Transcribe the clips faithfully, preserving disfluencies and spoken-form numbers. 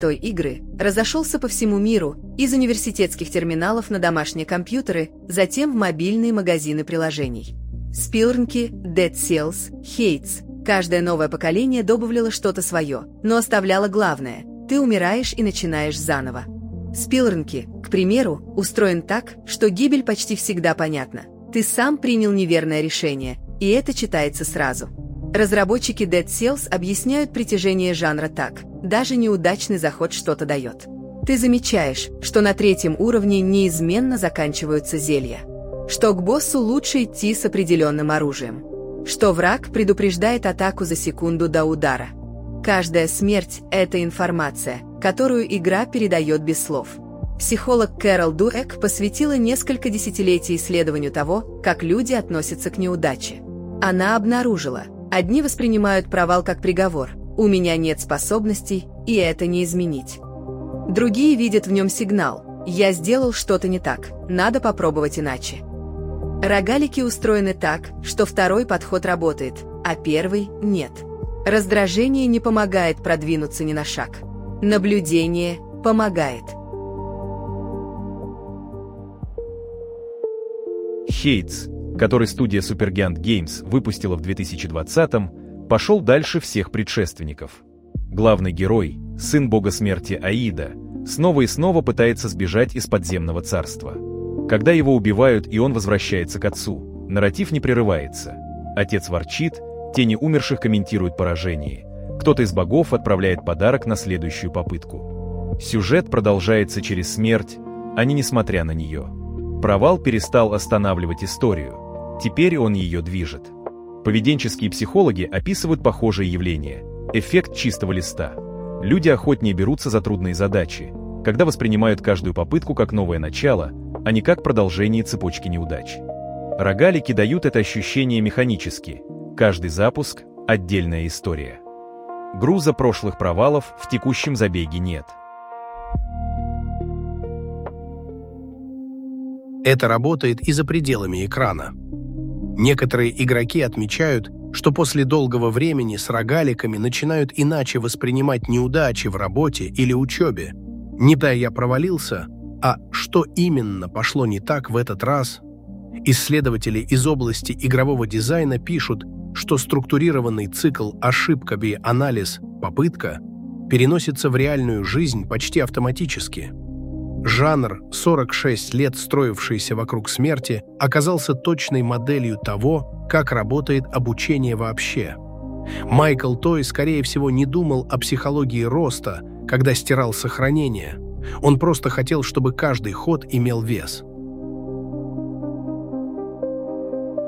той игры разошелся по всему миру, из университетских терминалов на домашние компьютеры, затем в мобильные магазины приложений. Спилрнки, Dead Cells, Hades. Каждое новое поколение добавляло что-то свое, но оставляло главное – ты умираешь и начинаешь заново. Спилрнки, к примеру, устроен так, что гибель почти всегда понятна. Ты сам принял неверное решение, и это читается сразу. Разработчики Dead Cells объясняют притяжение жанра так: даже неудачный заход что-то дает. Ты замечаешь, что на третьем уровне неизменно заканчиваются зелья, что к боссу лучше идти с определенным оружием, что враг предупреждает атаку за секунду до удара. Каждая смерть – это информация, которую игра передает без слов. Психолог Кэрол Дуэк посвятила несколько десятилетий исследованию того, как люди относятся к неудаче. Она обнаружила: одни воспринимают провал как приговор, у меня нет способностей, и это не изменить. Другие видят в нем сигнал: я сделал что-то не так, надо попробовать иначе. Рогалики устроены так, что второй подход работает, а первый – нет. Раздражение не помогает продвинуться ни на шаг. Наблюдение помогает. Hades, который студия Supergiant Games выпустила в две тысячи двадцатом, пошел дальше всех предшественников. Главный герой, сын бога смерти Аида, снова и снова пытается сбежать из подземного царства. Когда его убивают и он возвращается к отцу, нарратив не прерывается. Отец ворчит, тени умерших комментируют поражение. Кто-то из богов отправляет подарок на следующую попытку. Сюжет продолжается через смерть, а не несмотря на нее. Провал перестал останавливать историю. Теперь он ее движет. Поведенческие психологи описывают похожее явление – эффект чистого листа. Люди охотнее берутся за трудные задачи, когда воспринимают каждую попытку как новое начало, а не как продолжение цепочки неудач. Рогалики дают это ощущение механически. Каждый запуск – отдельная история. Груза прошлых провалов в текущем забеге нет. Это работает и за пределами экрана. Некоторые игроки отмечают, что после долгого времени с рогаликами начинают иначе воспринимать неудачи в работе или учебе. Не да я провалился, а что именно пошло не так в этот раз. Исследователи из области игрового дизайна пишут, что структурированный цикл ошибка-анализ-попытка переносится в реальную жизнь почти автоматически. Жанр, сорок шесть лет строившийся вокруг смерти, оказался точной моделью того, как работает обучение вообще. Майкл Той, скорее всего, не думал о психологии роста, когда стирал сохранение. Он просто хотел, чтобы каждый ход имел вес.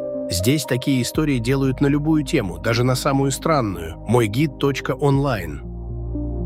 Здесь такие истории делают на любую тему, даже на самую странную. мой гид точка онлайн.